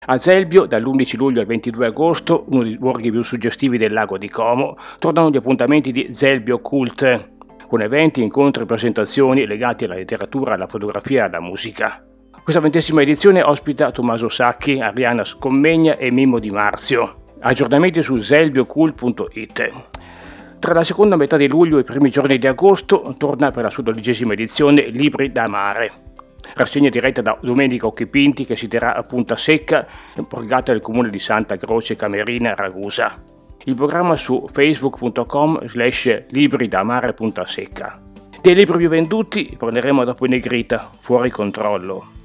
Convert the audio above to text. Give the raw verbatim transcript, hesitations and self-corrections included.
A Zelbio, dall'undici luglio al ventidue agosto, uno dei luoghi più suggestivi del lago di Como, tornano gli appuntamenti di Zelbio Cult, con eventi, incontri e presentazioni legati alla letteratura, alla fotografia e alla musica. Questa ventesima edizione ospita Tommaso Sacchi, Arianna Scommegna e Mimmo Di Marzio. Aggiornamenti su zelbiocult punto it. Tra la seconda metà di luglio e i primi giorni di agosto torna per la sua dodicesima edizione Libri da Amare. Rassegna diretta da Domenico Occhipinti che si terrà a Punta Secca, borgata del comune di Santa Croce Camerina, Ragusa. Il programma su facebook punto com slash libri da amare punta secca. Dei libri più venduti parleremo dopo in negrita, fuori controllo.